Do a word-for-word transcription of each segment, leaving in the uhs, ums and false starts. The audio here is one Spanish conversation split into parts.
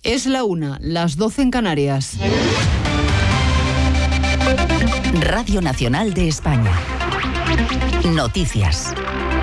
Es la una, las doce en Canarias. Radio Nacional de España. Noticias.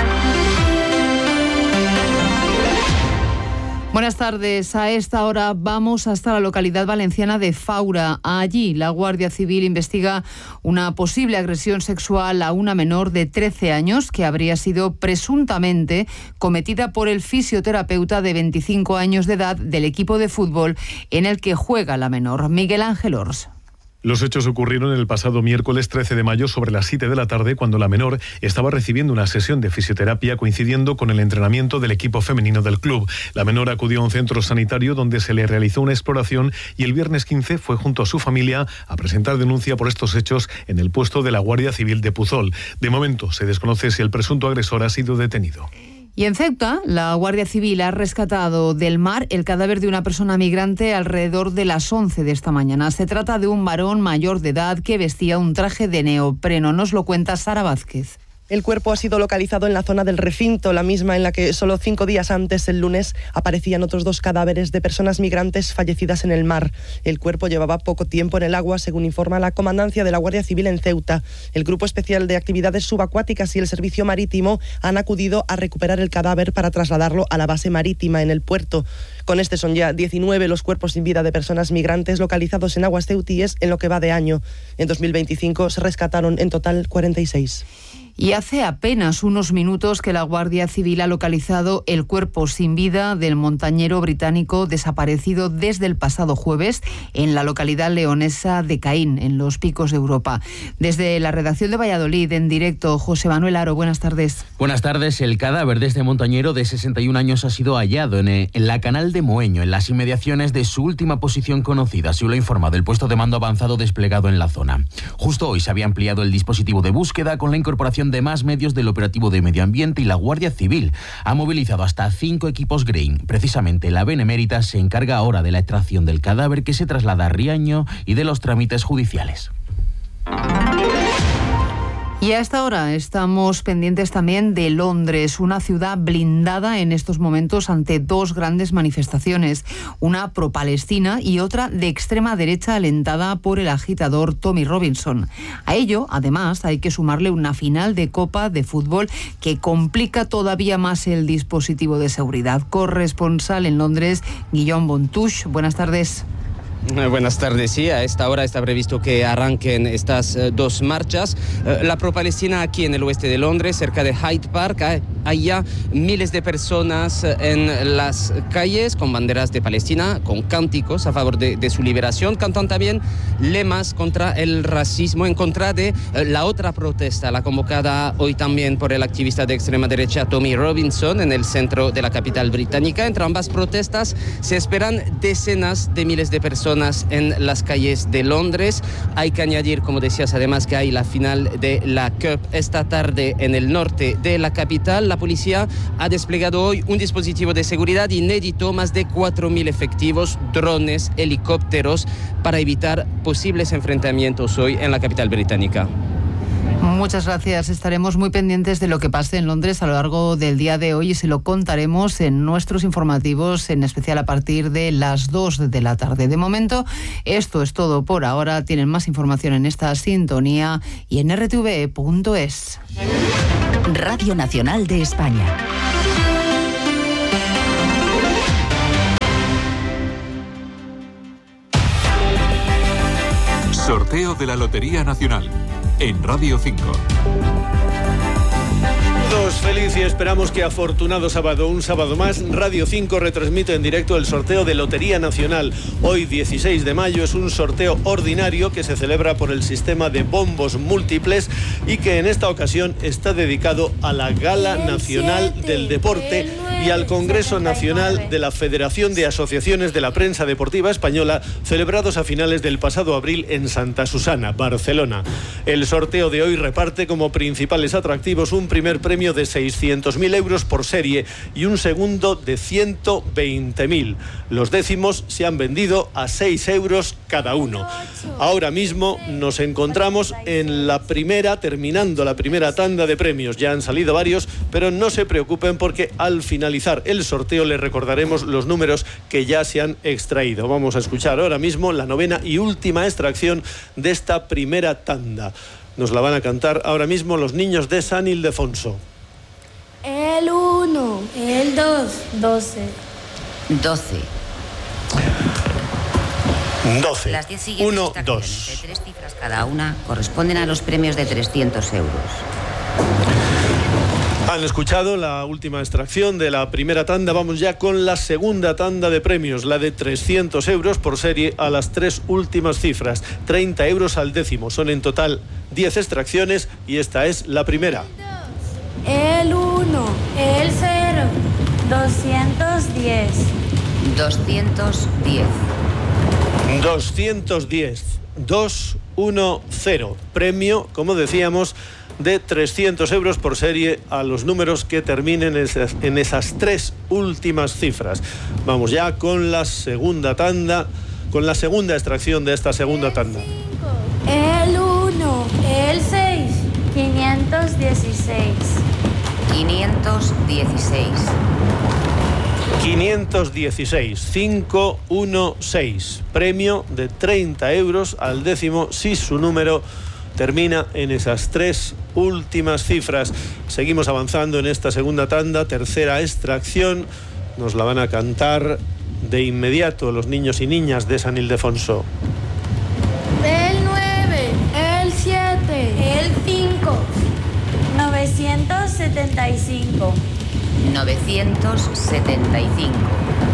Buenas tardes. A esta hora vamos hasta la localidad valenciana de Faura. Allí la Guardia Civil investiga una posible agresión sexual a una menor de trece años que habría sido presuntamente cometida por el fisioterapeuta de veinticinco años de edad del equipo de fútbol en el que juega la menor, Miguel Ángel Ors. Los hechos ocurrieron el pasado miércoles trece de mayo sobre las siete de la tarde, cuando la menor estaba recibiendo una sesión de fisioterapia coincidiendo con el entrenamiento del equipo femenino del club. La menor acudió a un centro sanitario donde se le realizó una exploración y el viernes quince fue junto a su familia a presentar denuncia por estos hechos en el puesto de la Guardia Civil de Puzol. De momento se desconoce si el presunto agresor ha sido detenido. Y en Ceuta, la Guardia Civil ha rescatado del mar el cadáver de una persona migrante alrededor de las once de esta mañana. Se trata de un varón mayor de edad que vestía un traje de neopreno. Nos lo cuenta Sara Vázquez. El cuerpo ha sido localizado en la zona del recinto, la misma en la que solo cinco días antes, el lunes, aparecían otros dos cadáveres de personas migrantes fallecidas en el mar. El cuerpo llevaba poco tiempo en el agua, según informa la Comandancia de la Guardia Civil en Ceuta. El Grupo Especial de Actividades Subacuáticas y el Servicio Marítimo han acudido a recuperar el cadáver para trasladarlo a la base marítima en el puerto. Con este son ya diecinueve los cuerpos sin vida de personas migrantes localizados en aguas ceutíes en lo que va de año. En dos mil veinticinco se rescataron en total cuarenta y seis. Y hace apenas unos minutos que la Guardia Civil ha localizado el cuerpo sin vida del montañero británico desaparecido desde el pasado jueves en la localidad leonesa de Caín, en los Picos de Europa. Desde la redacción de Valladolid, en directo, José Manuel Aro, buenas tardes. Buenas tardes. El cadáver de este montañero de sesenta y un años ha sido hallado en, en la Canal de Moeño, en las inmediaciones de su última posición conocida, así lo ha informado el puesto de mando avanzado desplegado en la zona. Justo hoy se había ampliado el dispositivo de búsqueda con la incorporación de más medios del operativo de medio ambiente y la Guardia Civil ha movilizado hasta cinco equipos Grain. Precisamente la Benemérita se encarga ahora de la extracción del cadáver que se traslada a Riaño y de los trámites judiciales. Y a esta hora estamos pendientes también de Londres, una ciudad blindada en estos momentos ante dos grandes manifestaciones, una pro-palestina y otra de extrema derecha alentada por el agitador Tommy Robinson. A ello, además, hay que sumarle una final de Copa de fútbol que complica todavía más el dispositivo de seguridad. Corresponsal en Londres, Guillaume Bontouche. Buenas tardes. Buenas tardes. Sí, a esta hora está previsto que arranquen estas eh, dos marchas. Eh, la pro-palestina aquí en el oeste de Londres, cerca de Hyde Park. Hay, hay ya miles de personas en las calles con banderas de Palestina, con cánticos a favor de, de su liberación. Cantan también lemas contra el racismo, en contra de eh, la otra protesta, la convocada hoy también por el activista de extrema derecha Tommy Robinson en el centro de la capital británica. Entre ambas protestas se esperan decenas de miles de personas en las calles de Londres. Hay que añadir, como decías, además que hay la final de la Cup esta tarde en el norte de la capital. La policía ha desplegado hoy un dispositivo de seguridad inédito, más de cuatro mil efectivos, drones, helicópteros, para evitar posibles enfrentamientos hoy en la capital británica. Muchas gracias. Estaremos muy pendientes de lo que pase en Londres a lo largo del día de hoy y se lo contaremos en nuestros informativos, en especial a partir de las dos de la tarde. De momento, esto es todo por ahora. Tienen más información en esta sintonía y en r t v punto es. Radio Nacional de España. Sorteo de la Lotería Nacional en Radio cinco. Feliz y esperamos que afortunado sábado, un sábado más, Radio cinco retransmite en directo el sorteo de Lotería Nacional. Hoy, dieciséis de mayo, es un sorteo ordinario que se celebra por el sistema de bombos múltiples y que en esta ocasión está dedicado a la Gala Nacional del Deporte y al Congreso Nacional de la Federación de Asociaciones de la Prensa Deportiva Española, celebrados a finales del pasado abril en Santa Susana, Barcelona. El sorteo de hoy reparte como principales atractivos un primer premio de de seiscientos mil euros por serie y un segundo de ciento veinte mil. Los décimos se han vendido a seis euros cada uno. Ahora mismo nos encontramos en la primera, terminando la primera tanda de premios. Ya han salido varios, pero no se preocupen porque al finalizar el sorteo les recordaremos los números que ya se han extraído. Vamos a escuchar ahora mismo la novena y última extracción de esta primera tanda. Nos la van a cantar ahora mismo los niños de San Ildefonso. El uno, el dos, doce. doce. doce. Las diez siguientes uno, extracciones dos. de tres cifras cada una corresponden a los premios de trescientos euros. Han escuchado la última extracción de la primera tanda. Vamos ya con la segunda tanda de premios, la de trescientos euros por serie a las tres últimas cifras, treinta euros al décimo. Son en total diez extracciones y esta es la primera. El uno, el cero, doscientos diez. doscientos diez. doscientos diez. dos, uno, cero. Premio, como decíamos, de trescientos euros por serie a los números que terminen en esas, en esas tres últimas cifras. Vamos ya con la segunda tanda, con la segunda extracción de esta segunda tanda. El uno, el seis, quinientos dieciséis. quinientos dieciséis. quinientos dieciséis. cinco, uno, seis. Premio de treinta euros al décimo si su número termina en esas tres últimas cifras. Seguimos avanzando en esta segunda tanda, tercera extracción. Nos la van a cantar de inmediato los niños y niñas de San Ildefonso. El nueve, el siete, el cinco, novecientos setenta y cinco. novecientos setenta y cinco.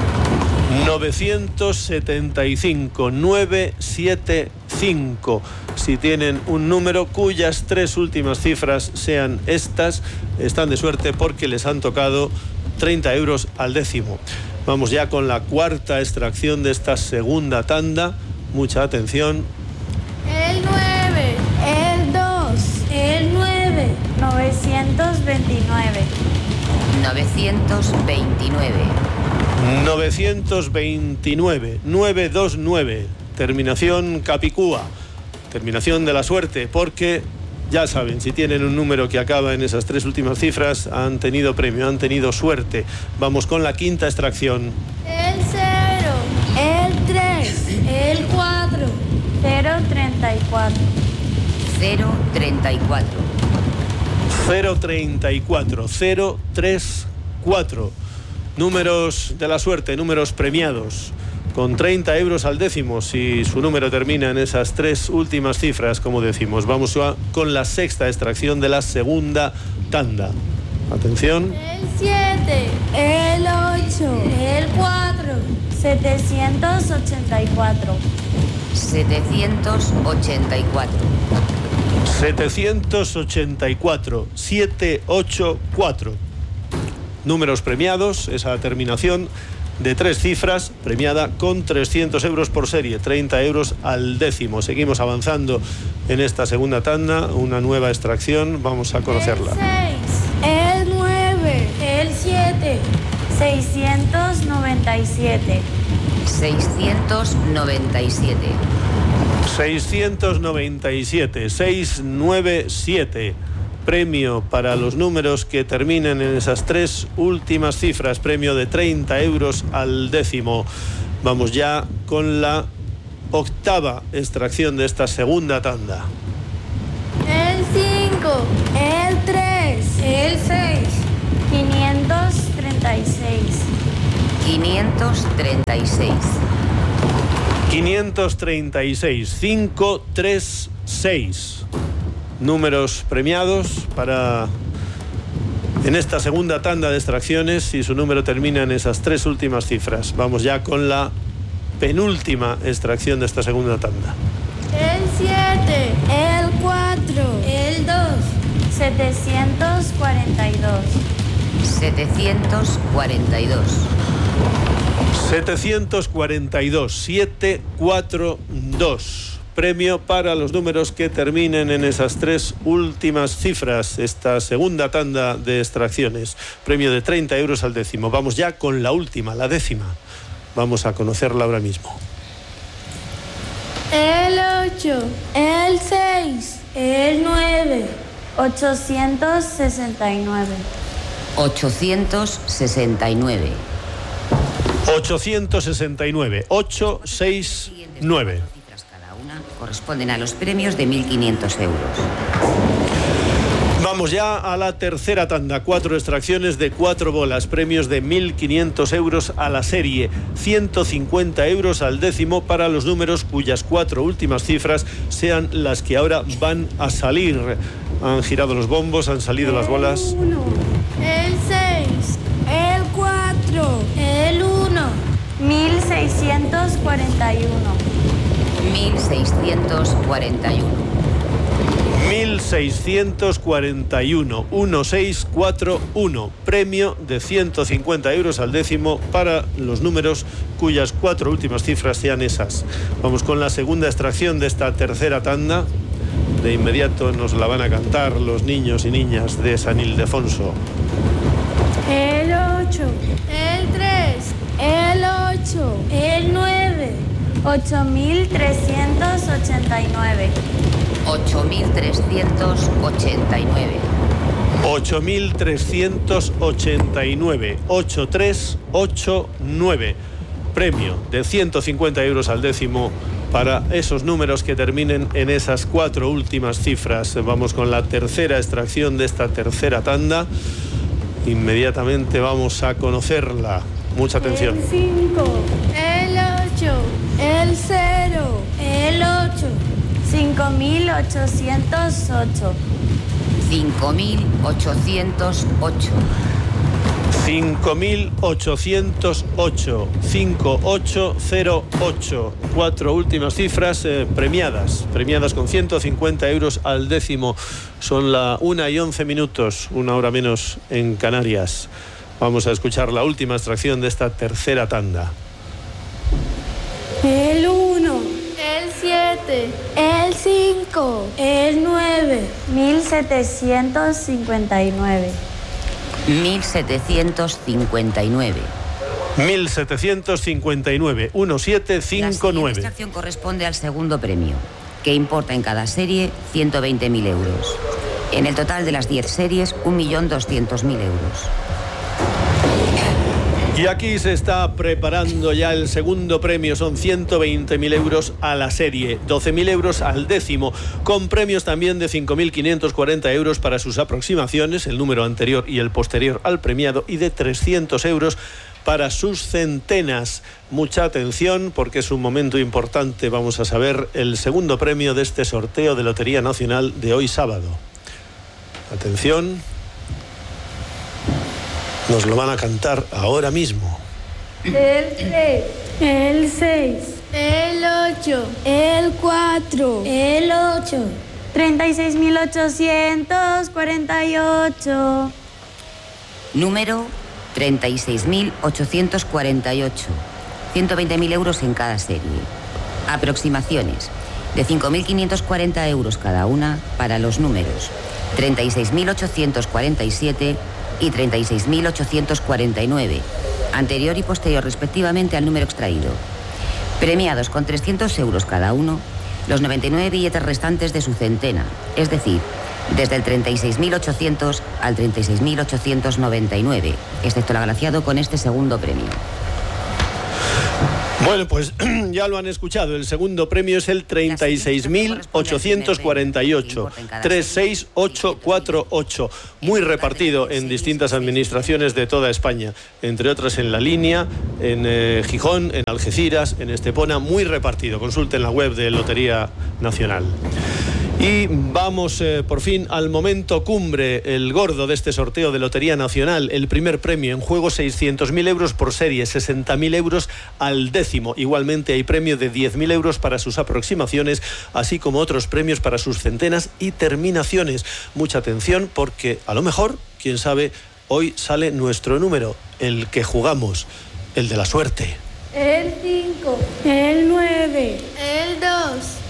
novecientos setenta y cinco, novecientos setenta y cinco. Si tienen un número cuyas tres últimas cifras sean estas, están de suerte porque les han tocado treinta euros al décimo. Vamos ya con la cuarta extracción de esta segunda tanda. Mucha atención. El nueve, el dos, el nueve, novecientos veintinueve. novecientos veintinueve. novecientos veintinueve, novecientos veintinueve, terminación Capicúa, terminación de la suerte, porque ya saben, si tienen un número que acaba en esas tres últimas cifras, han tenido premio, han tenido suerte. Vamos con la quinta extracción. El cero, el tres, el cuatro, cero treinta y cuatro. cero treinta y cuatro. cero treinta y cuatro, cero treinta y cuatro. Números de la suerte, números premiados, con treinta euros al décimo si su número termina en esas tres últimas cifras, como decimos. Vamos a, con la sexta extracción de la segunda tanda. Atención. El siete, el ocho, el cuatro, setecientos ochenta y cuatro. setecientos ochenta y cuatro. setecientos ochenta y cuatro, setecientos ochenta y cuatro. Números premiados, esa terminación de tres cifras, premiada con trescientos euros por serie, treinta euros al décimo. Seguimos avanzando en esta segunda tanda, una nueva extracción, vamos a conocerla. El seis, el nueve, el siete, seiscientos noventa y siete. seiscientos noventa y siete. seiscientos noventa y siete, seiscientos noventa y siete. Premio para los números que terminen en esas tres últimas cifras, premio de treinta euros al décimo. Vamos ya con la octava extracción de esta segunda tanda. El cinco, el tres, el seis, quinientos treinta y seis. quinientos treinta y seis. quinientos treinta y seis, quinientos treinta y seis. Números premiados para en esta segunda tanda de extracciones si su número termina en esas tres últimas cifras. Vamos ya con la penúltima extracción de esta segunda tanda. El siete, el cuatro, el dos, setecientos cuarenta y dos. setecientos cuarenta y dos. setecientos cuarenta y dos, setecientos cuarenta y dos. premio para los números que terminen en esas tres últimas cifras, esta segunda tanda de extracciones. Premio de treinta euros al décimo. Vamos ya con la última, la décima. Vamos a conocerla ahora mismo. El ocho, el seis, el nueve, ochocientos sesenta y nueve. ochocientos sesenta y nueve. ochocientos sesenta y nueve. ocho, seis, nueve. Cada una corresponden a los premios de mil quinientos euros. Vamos ya a la tercera tanda. Cuatro extracciones de cuatro bolas. Premios de mil quinientos euros a la serie. ciento cincuenta euros al décimo para los números cuyas cuatro últimas cifras sean las que ahora van a salir. Han girado los bombos, han salido las bolas. El uno, el seis, el cuatro, el uno. mil seiscientos cuarenta y uno. mil seiscientos cuarenta y uno. mil seiscientos cuarenta y uno. uno seis cuatro uno. Premio de ciento cincuenta euros al décimo para los números cuyas cuatro últimas cifras sean esas. Vamos con la segunda extracción de esta tercera tanda. De inmediato nos la van a cantar los niños y niñas de San Ildefonso. El ocho, el tres, el ocho, el nueve. ocho mil trescientos ochenta y nueve. ocho mil trescientos ochenta y nueve. ocho mil trescientos ochenta y nueve. ocho tres ocho nueve. Premio de ciento cincuenta euros al décimo para esos números que terminen en esas cuatro últimas cifras. Vamos con la tercera extracción de esta tercera tanda. Inmediatamente vamos a conocerla. Mucha atención. El cinco, el ocho, el cero, el ocho. cinco mil ochocientos ocho. cinco mil ochocientos ocho. cinco mil ochocientos ocho. cinco ocho cero ocho. Cuatro últimas cifras eh, premiadas. Premiadas con ciento cincuenta euros al décimo. Son la una y once minutos, una hora menos en Canarias. Vamos a escuchar la última extracción de esta tercera tanda. El uno, el siete, el cinco, el nueve. mil setecientos cincuenta y nueve. mil setecientos cincuenta y nueve. mil setecientos cincuenta y nueve. uno siete cinco nueve. La siguiente extracción corresponde al segundo premio, que importa en cada serie ciento veinte mil euros. En el total de las diez series, un millón doscientos mil euros. Y aquí se está preparando ya el segundo premio. Son ciento veinte mil euros a la serie, doce mil euros al décimo, con premios también de cinco mil quinientos cuarenta euros para sus aproximaciones, el número anterior y el posterior al premiado, y de trescientos euros para sus centenas. Mucha atención, porque es un momento importante. Vamos a saber el segundo premio de este sorteo de Lotería Nacional de hoy sábado. Atención. Nos lo van a cantar ahora mismo. El tres, el seis, el ocho, el cuatro, el ocho. treinta y seis mil ochocientos cuarenta y ocho. Número treinta y seis mil ochocientos cuarenta y ocho. ciento veinte mil euros en cada serie. Aproximaciones de cinco mil quinientos cuarenta euros cada una para los números treinta y seis mil ochocientos cuarenta y siete y treinta y seis mil ochocientos cuarenta y nueve, anterior y posterior respectivamente al número extraído. Premiados con trescientos euros cada uno, los noventa y nueve billetes restantes de su centena, es decir, desde el treinta y seis mil ochocientos al treinta y seis mil ochocientos noventa y nueve, excepto el agraciado con este segundo premio. Bueno, pues ya lo han escuchado. El segundo premio es el treinta y seis mil ochocientos cuarenta y ocho. treinta y seis mil ochocientos cuarenta y ocho. Muy repartido en distintas administraciones de toda España. Entre otras en La Línea, en eh, Gijón, en Algeciras, en Estepona. Muy repartido. Consulten la web de Lotería Nacional. Y vamos eh, por fin al momento cumbre, el gordo de este sorteo de Lotería Nacional. El primer premio en juego, seiscientos mil euros por serie, sesenta mil euros al décimo. Igualmente hay premio de diez mil euros para sus aproximaciones, así como otros premios para sus centenas y terminaciones. Mucha atención, porque a lo mejor, quién sabe, hoy sale nuestro número, el que jugamos, el de la suerte. El cinco, el nueve, el dos,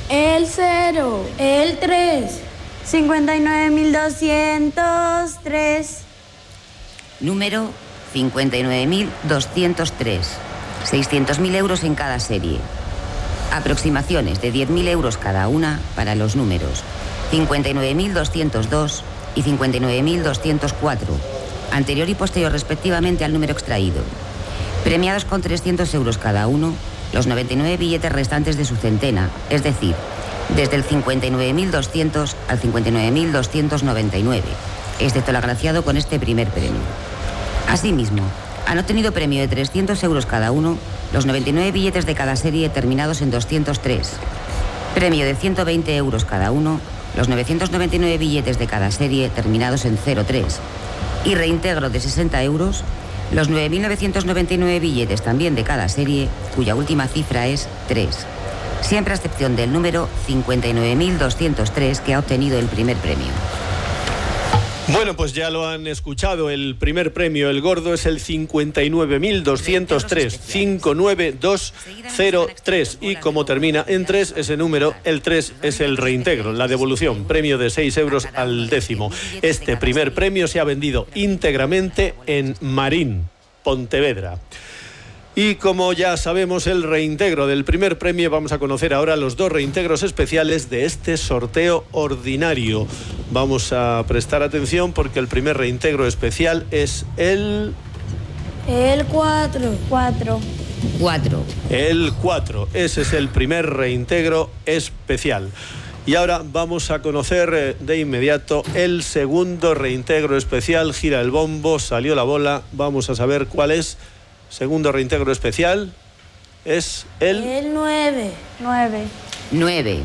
el cero, el tres, cincuenta y nueve mil doscientos tres. Número cincuenta y nueve mil doscientos tres. seiscientos mil euros en cada serie. Aproximaciones de diez mil euros cada una para los números cincuenta y nueve mil doscientos dos y cincuenta y nueve mil doscientos cuatro, anterior y posterior respectivamente al número extraído. Premiados con trescientos euros cada uno, los noventa y nueve billetes restantes de su centena, es decir, desde el cincuenta y nueve mil doscientos al cincuenta y nueve mil doscientos noventa y nueve, excepto el agraciado con este primer premio. Asimismo, han obtenido premio de trescientos euros cada uno los noventa y nueve billetes de cada serie terminados en doscientos tres. Premio de ciento veinte euros cada uno los novecientos noventa y nueve billetes de cada serie terminados en cero tres. Y reintegro de sesenta euros los nueve mil novecientos noventa y nueve billetes también de cada serie, cuya última cifra es tres. Siempre a excepción del número cincuenta y nueve mil doscientos tres que ha obtenido el primer premio. Bueno, pues ya lo han escuchado, el primer premio, el gordo, es el cincuenta y nueve mil doscientos tres, cinco nueve dos cero tres, y como termina en tres, ese número, el tres, es el reintegro, la devolución, premio de seis euros al décimo. Este primer premio se ha vendido íntegramente en Marín, Pontevedra. Y como ya sabemos el reintegro del primer premio, vamos a conocer ahora los dos reintegros especiales de este sorteo ordinario. Vamos a prestar atención porque el primer reintegro especial es el... El cuatro. Cuatro. Cuatro. El cuatro. Ese es el primer reintegro especial. Y ahora vamos a conocer de inmediato el segundo reintegro especial. Gira el bombo, salió la bola. Vamos a saber cuál es. Segundo reintegro especial es el... El nueve. Nueve. Nueve.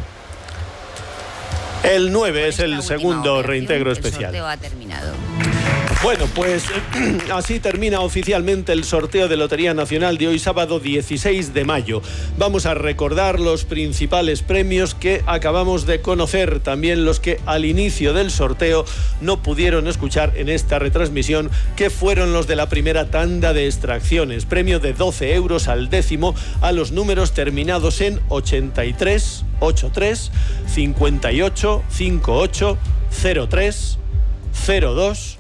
El nueve es el segundo reintegro especial. El sorteo ha terminado. Bueno, pues así termina oficialmente el sorteo de Lotería Nacional de hoy sábado dieciséis de mayo. Vamos a recordar los principales premios que acabamos de conocer, también los que al inicio del sorteo no pudieron escuchar en esta retransmisión, que fueron los de la primera tanda de extracciones. Premio de doce euros al décimo a los números terminados en ochenta y tres, ochenta y tres, cincuenta y ocho, cincuenta y ocho, cero tres, cero dos,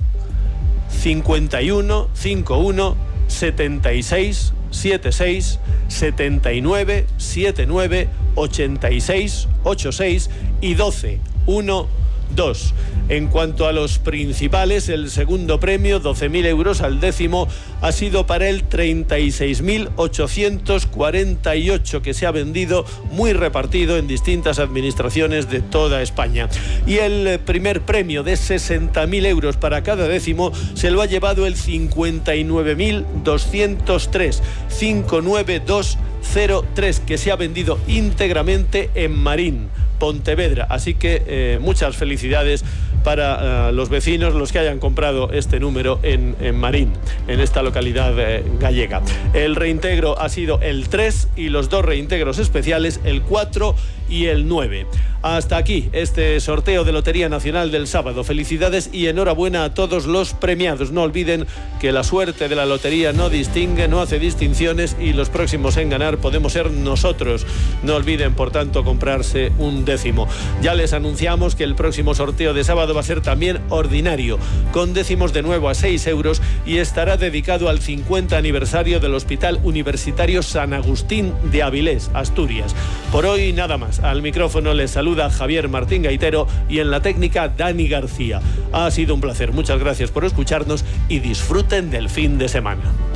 cincuenta y uno, cincuenta y uno, setenta y seis, setenta y seis, setenta y nueve, setenta y nueve, ochenta y seis, ochenta y seis y doce, uno, dos. En cuanto a los principales, el segundo premio, doce mil euros al décimo, ha sido para el treinta y seis mil ochocientos cuarenta y ocho, que se ha vendido muy repartido en distintas administraciones de toda España. Y el primer premio de sesenta mil euros para cada décimo se lo ha llevado el cincuenta y nueve mil doscientos tres, cinco nueve dos cero tres, que se ha vendido íntegramente en Marín, Pontevedra. Así que eh, muchas felicidades para uh, los vecinos, los que hayan comprado este número en, en Marín, en esta localidad eh, gallega. El reintegro ha sido el tres y los dos reintegros especiales, el cuatro y el nueve. Hasta aquí este sorteo de Lotería Nacional del sábado. Felicidades y enhorabuena a todos los premiados. No olviden que la suerte de la lotería no distingue, no hace distinciones, y los próximos en ganar podemos ser nosotros. No olviden, por tanto, comprarse un décimo. Ya les anunciamos que el próximo sorteo de sábado va a ser también ordinario, con décimos de nuevo a seis euros, y estará dedicado al cincuenta aniversario del Hospital Universitario San Agustín de Avilés, Asturias. Por hoy nada más. Al micrófono les saluda Javier Martín Gaitero y en la técnica Dani García. Ha sido un placer. Muchas gracias por escucharnos y disfruten del fin de semana.